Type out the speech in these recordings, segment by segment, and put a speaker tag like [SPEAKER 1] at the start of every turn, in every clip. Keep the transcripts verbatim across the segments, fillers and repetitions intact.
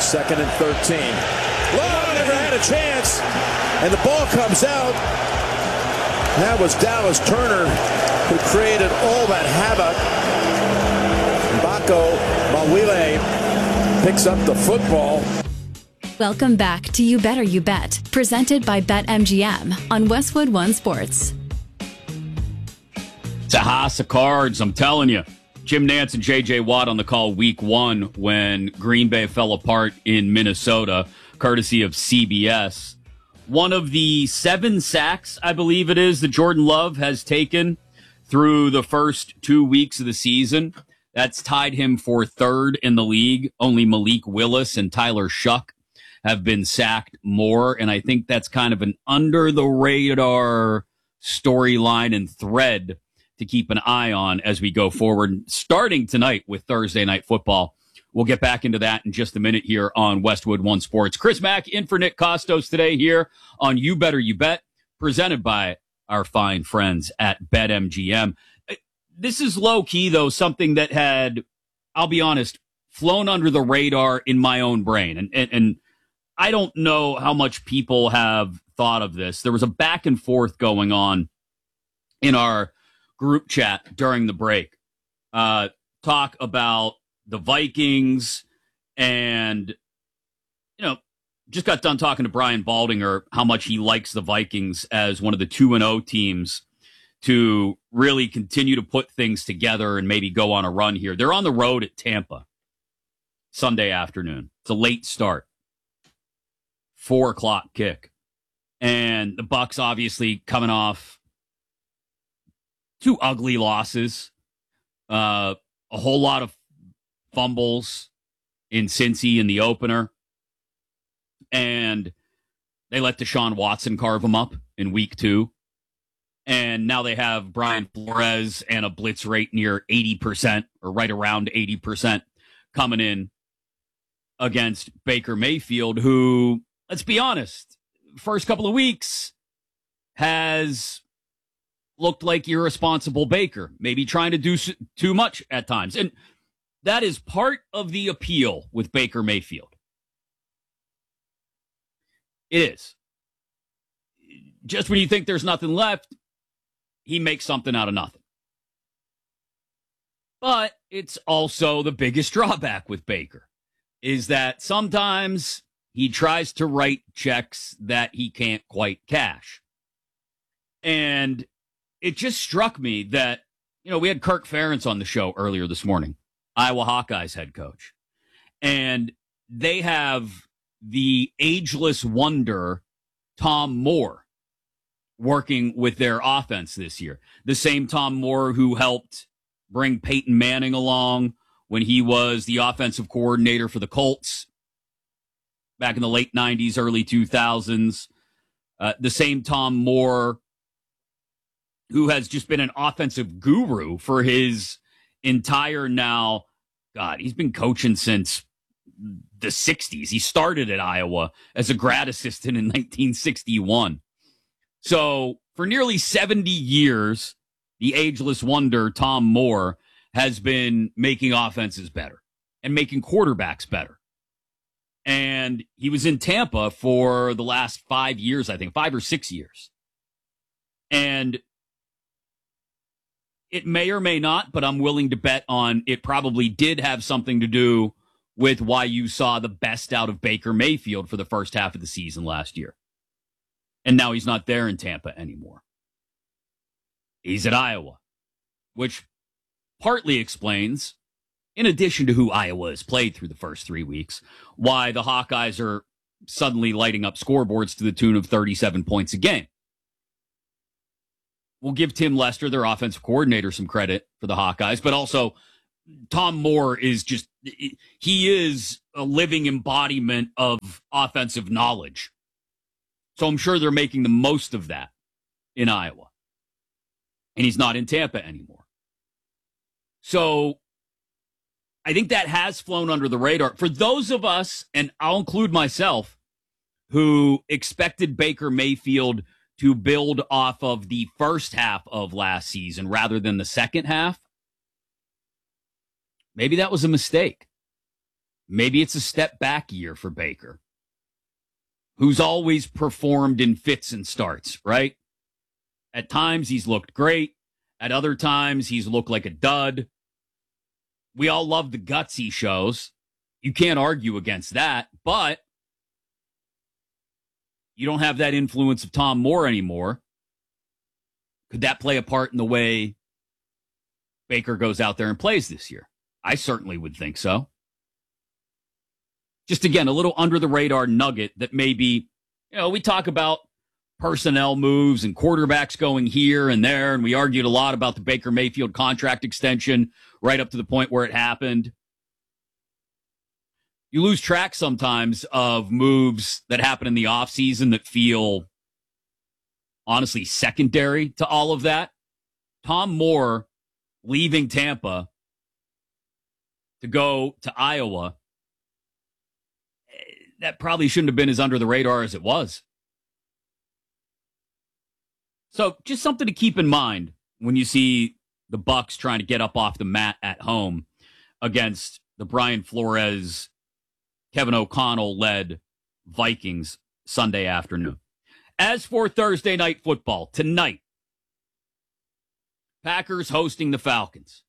[SPEAKER 1] second and thirteen. Love never had a chance, and the ball comes out. That was Dallas Turner who created all that havoc. Bako Mawile picks up the football.
[SPEAKER 2] Welcome back to You Better You Bet, presented by BetMGM on Westwood One Sports.
[SPEAKER 3] It's a house of cards, I'm telling you. Jim Nantz and J J Watt on the call week one when Green Bay fell apart in Minnesota, courtesy of C B S. One of the seven sacks, I believe it is, that Jordan Love has taken through the first two weeks of the season. That's tied him for third in the league. Only Malik Willis and Tyler Shuck have been sacked more, and I think that's kind of an under-the-radar storyline and thread to keep an eye on as we go forward, starting tonight with Thursday Night Football. We'll get back into that in just a minute here on Westwood One Sports. Chris Mack in for Nick Costos today here on You Better You Bet, presented by our fine friends at BetMGM. This is low-key, though, something that had, I'll be honest, flown under the radar in my own brain. And, and, and I don't know how much people have thought of this. There was a back and forth going on in our group chat during the break. Uh, talk about the Vikings and, you know, just got done talking to Brian Baldinger how much he likes the Vikings as one of the two and oh teams to really continue to put things together and maybe go on a run here. They're on the road at Tampa Sunday afternoon. It's a late start. Four o'clock kick. And the Bucs obviously coming off two ugly losses, uh, a whole lot of fumbles in Cincy in the opener, and they let Deshaun Watson carve them up in week two. And now they have Brian Flores and a blitz rate near eighty percent or right around eighty percent coming in against Baker Mayfield, who, let's be honest, first couple of weeks has looked like irresponsible Baker, maybe trying to do too much at times. And that is part of the appeal with Baker Mayfield. It is. Just when you think there's nothing left, he makes something out of nothing. But it's also the biggest drawback with Baker is that sometimes he tries to write checks that he can't quite cash. And it just struck me that, you know, we had Kirk Ferentz on the show earlier this morning, Iowa Hawkeyes head coach. And they have the ageless wonder, Tom Moore, working with their offense this year. The same Tom Moore who helped bring Peyton Manning along when he was the offensive coordinator for the Colts back in the late nineties, early two thousands. Uh, the same Tom Moore who has just been an offensive guru for his entire now, God, he's been coaching since the sixties. He started at Iowa as a grad assistant in nineteen sixty-one. So for nearly seventy years, the ageless wonder, Tom Moore, has been making offenses better and making quarterbacks better. And he was in Tampa for the last five years, I think, five or six years. And it may or may not, but I'm willing to bet on it probably did have something to do with why you saw the best out of Baker Mayfield for the first half of the season last year. And now he's not there in Tampa anymore. He's at Iowa, which partly explains, in addition to who Iowa has played through the first three weeks, why the Hawkeyes are suddenly lighting up scoreboards to the tune of thirty-seven points a game. We'll give Tim Lester, their offensive coordinator, some credit for the Hawkeyes, but also Tom Moore is just, he is a living embodiment of offensive knowledge. So I'm sure they're making the most of that in Iowa. And he's not in Tampa anymore. So I think that has flown under the radar. For those of us, and I'll include myself, who expected Baker Mayfield to build off of the first half of last season rather than the second half, maybe that was a mistake. maybe it's a step back year for Baker, who's always performed in fits and starts, right? At times he's looked great. At other times he's looked like a dud. We all love the guts he shows. You can't argue against that, but you don't have that influence of Tom Moore anymore. Could that play a part in the way Baker goes out there and plays this year? I certainly would think so. Just again, a little under the radar nugget that maybe, you know, we talk about personnel moves and quarterbacks going here and there, and we argued a lot about the Baker Mayfield contract extension right up to the point where it happened. You lose track sometimes of moves that happen in the offseason that feel honestly secondary to all of that. Tom Moore leaving Tampa to go to Iowa, that probably shouldn't have been as under the radar as it was. So just something to keep in mind when you see the Bucs trying to get up off the mat at home against the Brian Flores, Kevin O'Connell-led Vikings Sunday afternoon. As for Thursday night football, tonight, Packers hosting the Falcons.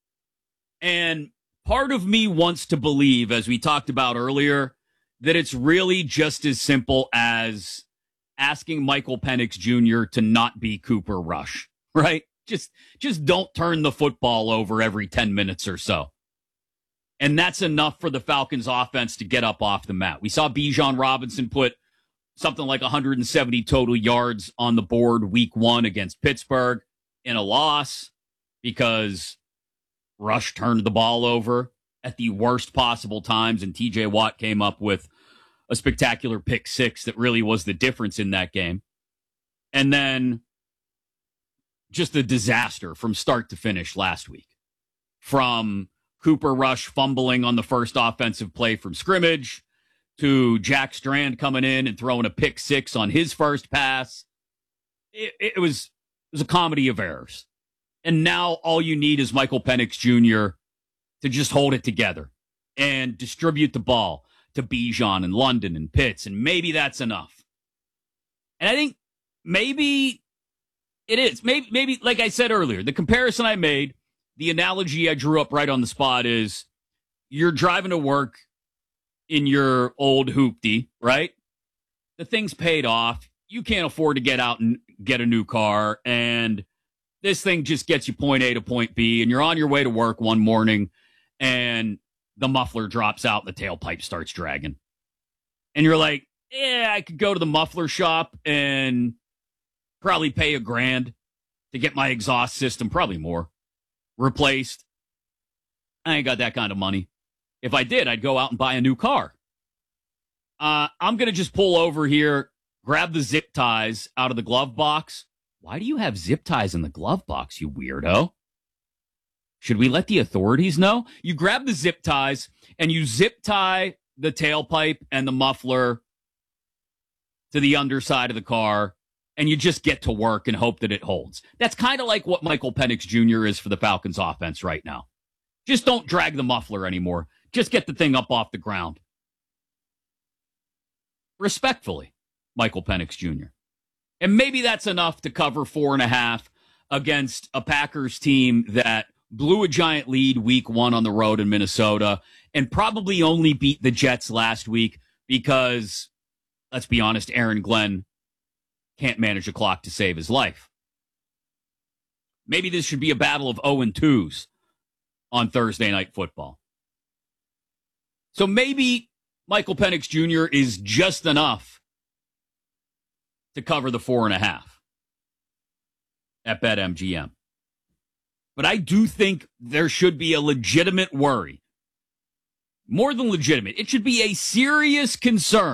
[SPEAKER 3] And part of me wants to believe, as we talked about earlier, that it's really just as simple as asking Michael Penix Junior to not be Cooper Rush, right? Just, just don't turn the football over every ten minutes or so. And that's enough for the Falcons offense to get up off the mat. We saw Bijan Robinson put something like one hundred seventy total yards on the board week one against Pittsburgh in a loss because Rush turned the ball over at the worst possible times, and T J Watt came up with a spectacular pick six that really was the difference in that game. And then just a disaster from start to finish last week. From Cooper Rush fumbling on the first offensive play from scrimmage to Jack Strand coming in and throwing a pick six on his first pass. It, it, was, it was a comedy of errors. And now all you need is Michael Penix Junior to just hold it together and distribute the ball to Bijan and London and Pitts, and maybe that's enough. And I think maybe it is. Maybe, maybe, like I said earlier, the comparison I made, the analogy I drew up right on the spot is you're driving to work in your old hoopty, right? The thing's paid off. You can't afford to get out and get a new car, and this thing just gets you point A to point B, and you're on your way to work one morning, and the muffler drops out, and the tailpipe starts dragging. And you're like, yeah, I could go to the muffler shop and probably pay a grand to get my exhaust system, probably more, replaced. I ain't got that kind of money. If I did, I'd go out and buy a new car. Uh, I'm going to just pull over here, grab the zip ties out of the glove box. Why do you have zip ties in the glove box, you weirdo? Should we let the authorities know? You grab the zip ties and you zip tie the tailpipe and the muffler to the underside of the car, and you just get to work and hope that it holds. That's kind of like what Michael Penix Junior is for the Falcons offense right now. Just don't drag the muffler anymore. Just get the thing up off the ground. Respectfully, Michael Penix Junior And maybe that's enough to cover four and a half against a Packers team that blew a giant lead week one on the road in Minnesota and probably only beat the Jets last week because, let's be honest, Aaron Glenn can't manage a clock to save his life. Maybe this should be a battle of oh and twos on Thursday Night Football. So maybe Michael Penix Junior is just enough to cover the four and a half at BetMGM. But I do think there should be a legitimate worry. More than legitimate. It should be a serious concern